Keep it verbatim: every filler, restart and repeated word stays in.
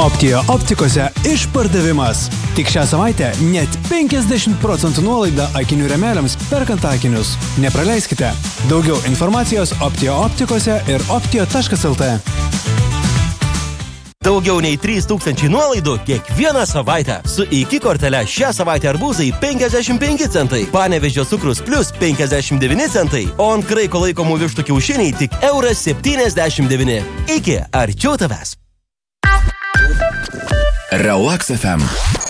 Optija optikose išpardavimas. Tik šią savaitę net penkiasdešimt procentų nuolaida akinių rėmeliams perkant akinius. Nepraleiskite. Daugiau informacijos Optija optikose ir optija taškas el tė. Daugiau nei trys tūkstančiai nuolaidų kiekvieną savaitę. Su iki kortele šią savaitę arbūzai penkiasdešimt penki centai, Panevėžio cukrus plus penkiasdešimt devyni centai, o ant kraiko laikomų vištų kiaušiniai tik euras septyniasdešimt devyni. Iki arčiau tavęs. Relax ef em.